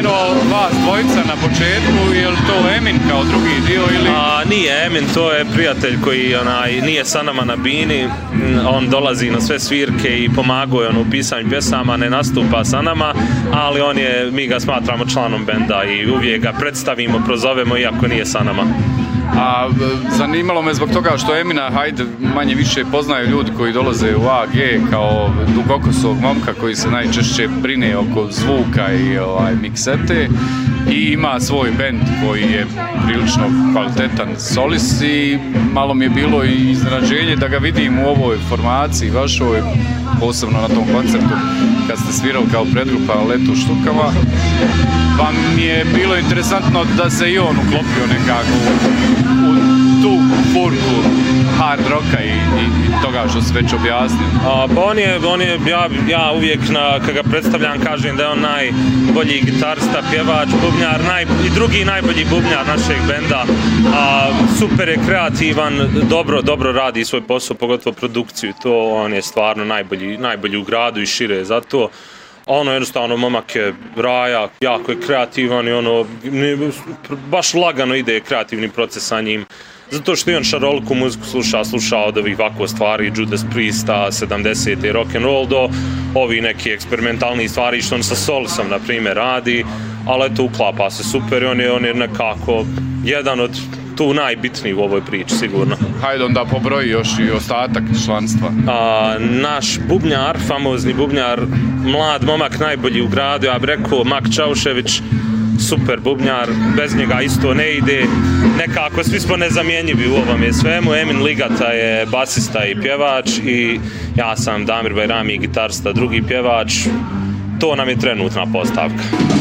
spomenuo vas dvojica na početku, je li to Emin kao drugi dio ili... Nije Emin, to je prijatelj koji nije sa nama na bini, on dolazi na sve svirke i pomaguje u pisanju pjesama, ne nastupa sa nama, ali mi ga smatramo članom benda i uvijek ga predstavimo, prozovemo iako nije sa nama. A zanimalo me zbog toga što Emina manje više poznaju ljudi koji dolaze u AG kao dugokosog momka koji se najčešće brine oko zvuka i miksete i ima svoj bend koji je prilično kvalitetan solist i malo mi je bilo i iznenađenje da ga vidim u ovoj formaciji vašoj, posebno na tom koncertu kad ste svirali kao predgrupa Letu u štukama, pa mi je bilo interesantno da se i on uklopio nekako u tu furku hard rocka i toga što se već objasnio. Ja uvijek kad ga predstavljam kažem da je on najbolji gitarista, pjevač, bubnjar i drugi najbolji bubnjar našeg benda. Super je kreativan, dobro radi svoj posao, pogotovo produkciju. On je stvarno najbolji u gradu i šire, zato jednostavno momak je raja, jako je kreativan i baš lagano ide kreativni proces sa njim. Zato što i on šaroliku muziku sluša od ovih ovako stvari, Judas Priesta, 70. rock'n'roll do ovi neki eksperimentalni stvari što on sa Soulsom, na primjer, radi, ali eto uklapa se super i on je nekako jedan od tu najbitniji u ovoj priči, sigurno. Hajde onda pobroji još i ostatak članstva. Naš bubnjar, famozni bubnjar, mlad momak, najbolji u gradu, ja bih rekao Mak Čaušević, super bubnjar, bez njega isto ne ide, nekako svi smo nezamjenjivi u ovome svemu. Emin Ligata je basista i pjevač i ja sam Damir Bajrami, gitarista, drugi pjevač. To nam je trenutna postavka.